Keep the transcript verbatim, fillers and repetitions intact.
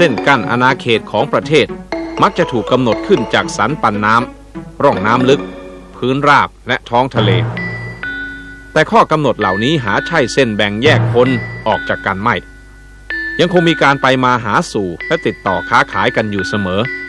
ส้นกั้นอาณาเขตของประเทศมักจะถูกกำหนดขึ้นจากสันปันน้ำร่องน้ำลึกพื้นราบและท้องทะเลแต่ข้อกำหนดเหล่านี้หาใช่เส้นแบ่งแยกคนออกจากกันไม่ยังคงมีการไปมาหาสู่และติดต่อค้าขายกันอยู่เสมอ